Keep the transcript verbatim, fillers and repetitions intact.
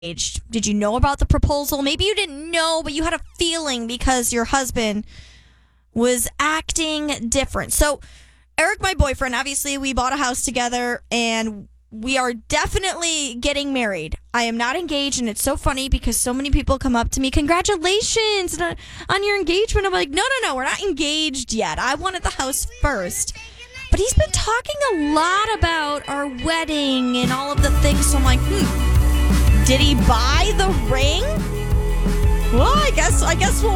engaged. Did you know about the proposal? Maybe you didn't know, but you had a feeling because your husband was acting different. So, Eric, my boyfriend, obviously we bought a house together and we are definitely getting married. I am not engaged, and it's so funny because so many people come up to me, congratulations on your engagement. I'm like, no, no, no, we're not engaged yet. I wanted the house first. But he's been talking a lot about our wedding and all of the things, so I'm like, hmm, did he buy the ring? Well, I guess I guess we'll